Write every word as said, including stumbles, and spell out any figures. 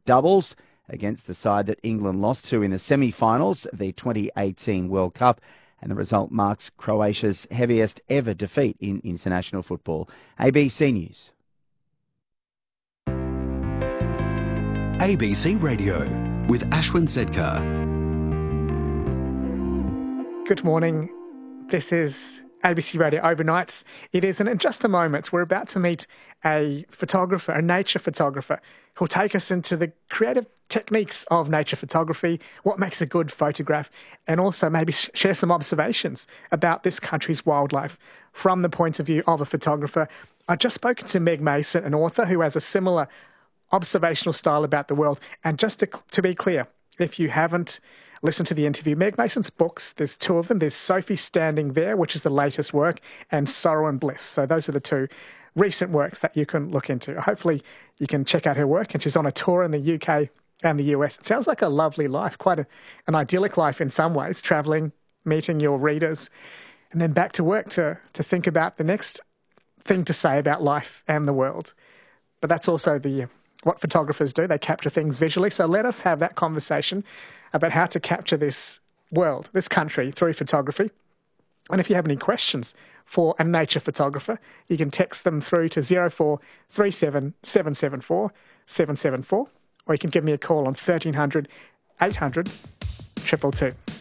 doubles against the side that England lost to in the semi-finals of the twenty eighteen World Cup. And the result marks Croatia's heaviest ever defeat in international football. A B C News. A B C Radio with Ashwin Sedkar. Good morning. This is A B C Radio Overnights. It is, and in just a moment, we're about to meet a photographer, a nature photographer, who'll take us into the creative techniques of nature photography, what makes a good photograph, and also maybe share some observations about this country's wildlife from the point of view of a photographer. I've just spoken to Meg Mason, an author who has a similar observational style about the world. And just to, to be clear, if you haven't listened to the interview, Meg Mason's books, there's two of them. There's Sophie Standing There, which is the latest work, and Sorrow and Bliss. So those are the two recent works that you can look into. Hopefully you can check out her work, and she's on a tour in the U K and the U S. It sounds like a lovely life, quite a, an idyllic life in some ways, travelling, meeting your readers, and then back to work to, to think about the next thing to say about life and the world. But that's also the what photographers do. They capture things visually. So let us have that conversation about how to capture this world, this country, through photography. And if you have any questions for a nature photographer, you can text them through to zero four three seven seven seven four seven seven four, or you can give me a call on thirteen hundred eight hundred two two two.